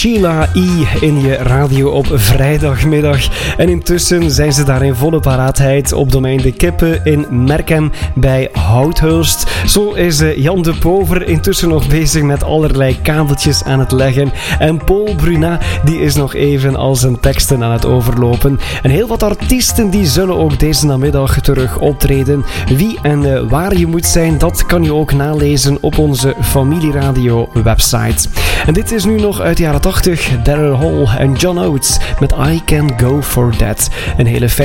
Sheila E. in je radio op vrijdagmiddag. En intussen zijn ze daar in volle paraatheid op domein De Kippen in Merkem bij Houthulst. Zo is Jan de Pover intussen nog bezig met allerlei kabeltjes aan het leggen. En Paul Brunat die is nog even al zijn teksten aan het overlopen. En heel wat artiesten die zullen ook deze namiddag terug optreden. Wie en waar je moet zijn, dat kan je ook nalezen op onze Familieradio website. En dit is nu nog uit de jaren 80, Daryl Hall en John Oates met I Can Go For That. Een hele